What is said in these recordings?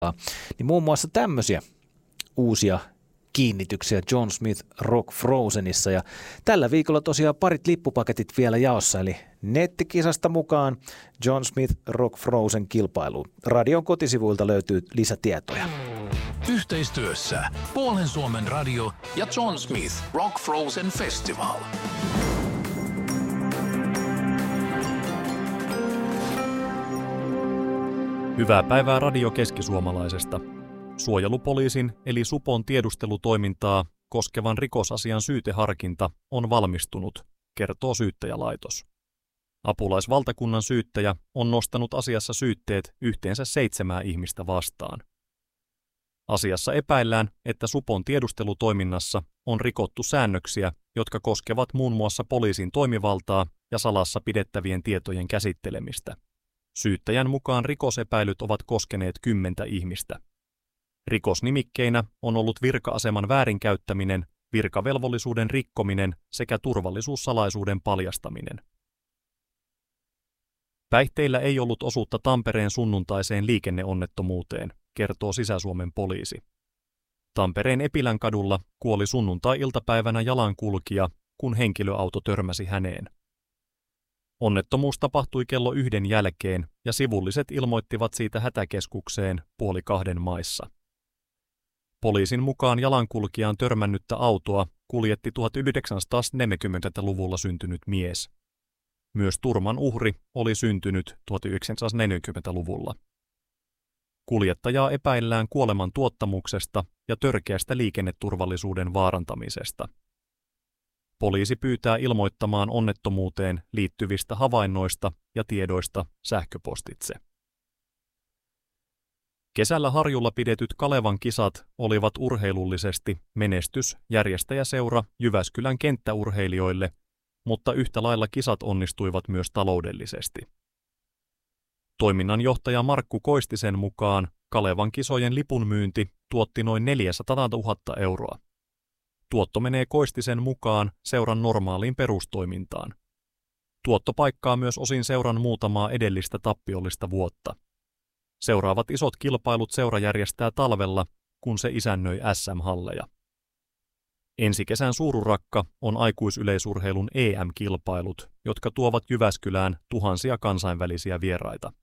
Niin muun muassa tämmöisiä uusia kiinnityksiä John Smith Rock Frozenissa. Ja tällä viikolla tosiaan parit lippupaketit vielä jaossa, eli nettikisasta mukaan John Smith Rock Frozen kilpailuun. Radion kotisivuilta löytyy lisätietoja. Yhteistyössä Puolen Suomen radio ja John Smith Rock Frozen Festival. Hyvää päivää Radio Keskisuomalaisesta. Suojelupoliisin eli Supon tiedustelutoimintaa koskevan rikosasian syyteharkinta on valmistunut, kertoo syyttäjälaitos. Apulaisvaltakunnan syyttäjä on nostanut asiassa syytteet yhteensä 7 ihmistä vastaan. Asiassa epäillään, että Supon tiedustelutoiminnassa on rikottu säännöksiä, jotka koskevat muun muassa poliisin toimivaltaa ja salassa pidettävien tietojen käsittelemistä. Syyttäjän mukaan rikosepäilyt ovat koskeneet 10 ihmistä. Rikosnimikkeinä on ollut virka-aseman väärinkäyttäminen, virkavelvollisuuden rikkominen sekä turvallisuussalaisuuden paljastaminen. Päihteillä ei ollut osuutta Tampereen sunnuntaiseen liikenneonnettomuuteen, kertoo Sisä-Suomen poliisi. Tampereen Epilänkadulla kuoli sunnuntai-iltapäivänä jalankulkija, kun henkilöauto törmäsi häneen. Onnettomuus tapahtui kello 1 jälkeen ja sivulliset ilmoittivat siitä hätäkeskukseen 1:30 maissa. Poliisin mukaan jalankulkijaan törmännyttä autoa kuljetti 1940-luvulla syntynyt mies. Myös turman uhri oli syntynyt 1940-luvulla. Kuljettajaa epäillään kuoleman tuottamuksesta ja törkeästä liikenneturvallisuuden vaarantamisesta. Poliisi pyytää ilmoittamaan onnettomuuteen liittyvistä havainnoista ja tiedoista sähköpostitse. Kesällä Harjulla pidetyt Kalevan kisat olivat urheilullisesti menestys järjestäjäseura Jyväskylän kenttäurheilijoille, mutta yhtä lailla kisat onnistuivat myös taloudellisesti. Toiminnanjohtaja Markku Koistisen mukaan Kalevan kisojen lipunmyynti tuotti noin 400 000 euroa. Tuotto menee Koistisen mukaan seuran normaaliin perustoimintaan. Tuotto paikkaa myös osin seuran muutamaa edellistä tappiollista vuotta. Seuraavat isot kilpailut seura järjestää talvella, kun se isännöi SM-halleja. Ensi kesän suururakka on aikuisyleisurheilun EM-kilpailut, jotka tuovat Jyväskylään tuhansia kansainvälisiä vieraita.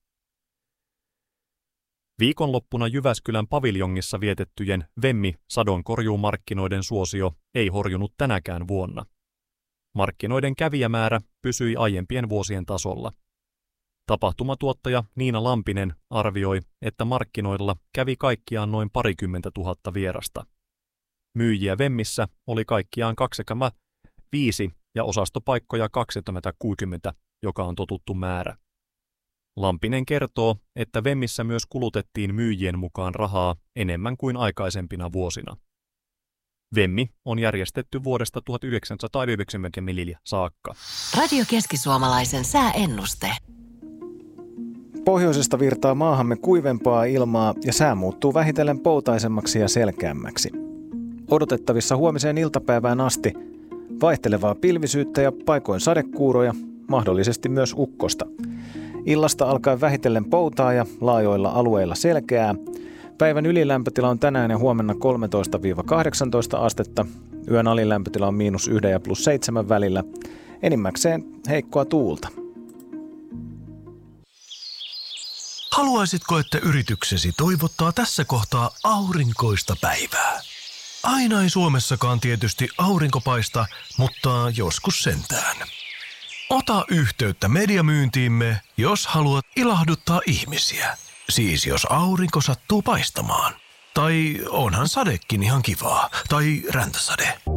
Viikonloppuna Jyväskylän paviljongissa vietettyjen Vemmi-sadonkorjuumarkkinoiden suosio ei horjunut tänäkään vuonna. Markkinoiden kävijämäärä pysyi aiempien vuosien tasolla. Tapahtumatuottaja Niina Lampinen arvioi, että markkinoilla kävi kaikkiaan noin 20 000 vierasta. Myyjiä Vemmissä oli kaikkiaan 25 ja osastopaikkoja 20-60, joka on totuttu määrä. Lampinen kertoo, että Vemmissä myös kulutettiin myyjien mukaan rahaa enemmän kuin aikaisempina vuosina. Vemmi on järjestetty vuodesta 1994 saakka. Radio Keskisuomalaisen sääennuste. Pohjoisesta virtaa maahamme kuivempaa ilmaa ja sää muuttuu vähitellen poutaisemmaksi ja selkeämmäksi. Odotettavissa huomiseen iltapäivään asti vaihtelevaa pilvisyyttä ja paikoin sadekuuroja, mahdollisesti myös ukkosta. Illasta alkaen vähitellen poutaa ja laajoilla alueilla selkeää. Päivän ylilämpötila on tänään ja huomenna 13-18 astetta. Yön alilämpötila on -1 ja +7 välillä. Enimmäkseen heikkoa tuulta. Haluaisitko, että yrityksesi toivottaa tässä kohtaa aurinkoista päivää? Aina ei Suomessakaan tietysti aurinko paista, mutta joskus sentään. Ota yhteyttä mediamyyntiimme, jos haluat ilahduttaa ihmisiä. Siis jos aurinko sattuu paistamaan. Tai onhan sadekin ihan kivaa. Tai räntäsade.